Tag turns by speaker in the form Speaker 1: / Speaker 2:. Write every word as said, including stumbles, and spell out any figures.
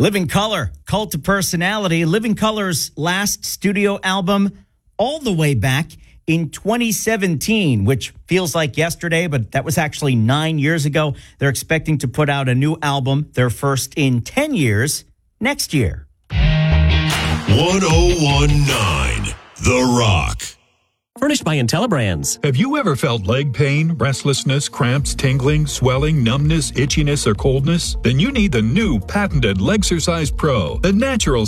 Speaker 1: Living Colour, Cult of Personality. Living Colour's last studio album all the way back in twenty seventeen, which feels like yesterday, but that was actually nine years ago. They're expecting to put out a new album, their first in ten years, next year.
Speaker 2: one oh one point nine The Rock.
Speaker 3: Furnished by IntelliBrands.
Speaker 4: Have you ever felt leg pain, restlessness, cramps, tingling, swelling, numbness, itchiness, or coldness? Then you need the new patented Legsercise Pro, the natural